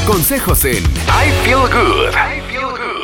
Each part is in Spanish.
Consejos en I Feel Good. I Feel Good.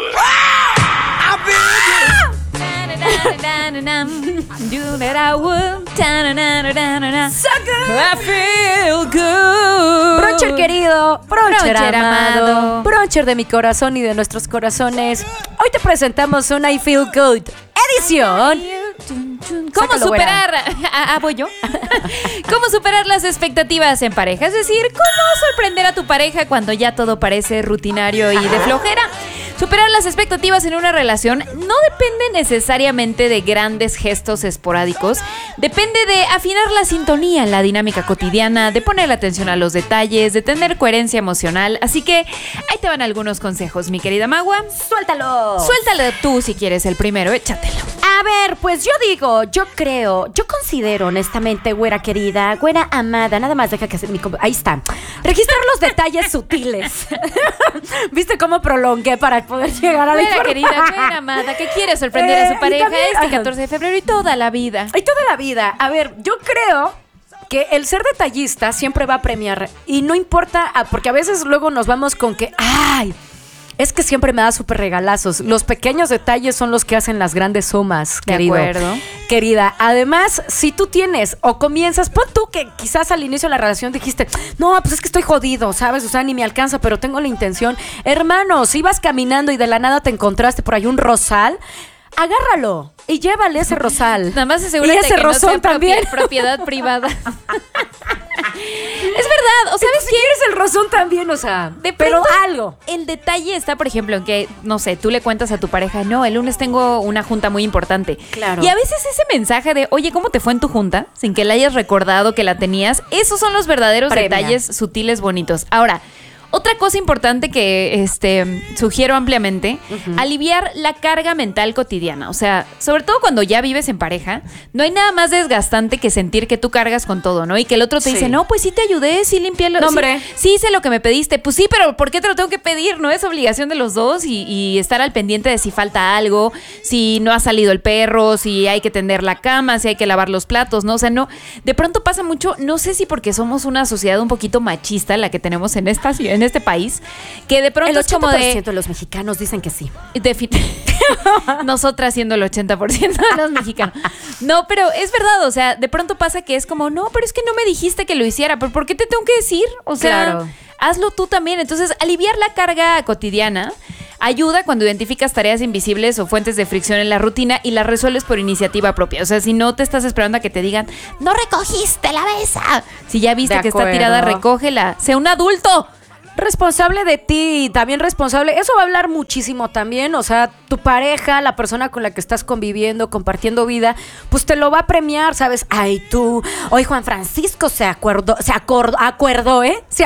Do that I would. So good. I feel good. Broncher querido, Broncher Broncher amado, amado. Broncher de mi corazón y de nuestros corazones. Hoy te presentamos un I Feel Good edición. ¿Cómo Sácalo, superar? ¿Voy yo? ¿Cómo superar las expectativas en pareja? Es decir, ¿cómo sorprender a tu pareja cuando ya todo parece rutinario y de flojera? Superar las expectativas en una relación no depende necesariamente de grandes gestos esporádicos. Depende de afinar la sintonía en la dinámica cotidiana, de poner atención a los detalles, de tener coherencia emocional. Así que ahí te van algunos consejos, mi querida Magua. ¡Suéltalo! Suéltalo tú si quieres el primero, échatelo. A ver, pues yo digo, yo considero honestamente, güera querida, güera amada, nada más deja que ahí está. Registrar los detalles sutiles. ¿Viste cómo prolongué para poder llegar a la Buena información? querida, buena amada, que quiere sorprender a su y pareja también, este 14 de febrero y toda la vida. Y toda la vida. A ver, yo creo que el ser detallista siempre va a premiar. Y no importa, porque a veces luego nos vamos con que, ¡ay! Es que siempre me da súper regalazos. Los pequeños detalles son los que hacen las grandes sumas, querido. De acuerdo. Querida, además, si tú tienes o comienzas, pon tú que quizás al inicio de la relación dijiste, no, pues es que estoy jodido, ¿sabes? O sea, ni me alcanza, pero tengo la intención. Hermano, si ibas caminando y de la nada te encontraste por ahí un rosal, agárralo y llévale ese rosal. Nada más asegúrate y ese que no rosón sea también. propiedad privada. Es verdad, o sabes Si qué? quieres el rosón también, o sea, De pero pronto, algo. El detalle está, por ejemplo, en que, no sé, tú le cuentas a tu pareja, no, el lunes tengo una junta muy importante. Claro. Y a veces ese mensaje de, oye, ¿cómo te fue en tu junta? Sin que le hayas recordado que la tenías, esos son los verdaderos Premia. detalles sutiles, bonitos. Ahora, otra cosa importante que sugiero ampliamente, aliviar la carga mental cotidiana. O sea, sobre todo cuando ya vives en pareja, no hay nada más desgastante que sentir que tú cargas con todo, ¿no? Y que el otro te Sí. dice, no, pues sí te ayudé, sí limpié No, hombre. sí hice lo que me pediste. Pues sí, pero ¿por qué te lo tengo que pedir? No es obligación de los dos y estar al pendiente de si falta algo, si no ha salido el perro, si hay que tender la cama, si hay que lavar los platos, ¿no? O sea, no, de pronto pasa mucho, no sé si porque somos una sociedad un poquito machista la que tenemos en este país, que de pronto El es como 80% de los mexicanos dicen que sí. nosotras siendo el 80% de los mexicanos. No, pero es verdad, o sea, de pronto pasa que es como, no, pero es que no me dijiste que lo hiciera, pero ¿por qué te tengo que decir? O sea, Claro. hazlo tú también. Entonces, aliviar la carga cotidiana ayuda cuando identificas tareas invisibles o fuentes de fricción en la rutina y las resuelves por iniciativa propia. O sea, si no te estás esperando a que te digan, no recogiste la mesa. Si ya viste De que está acuerdo. tirada, recógela. Sé un adulto. Responsable de ti, también responsable. Eso va a hablar muchísimo también. O sea, tu pareja, la persona con la que estás conviviendo, compartiendo vida, pues te lo va a premiar, ¿sabes? Ay, tú. Hoy Juan Francisco se acordó, ¿eh? Se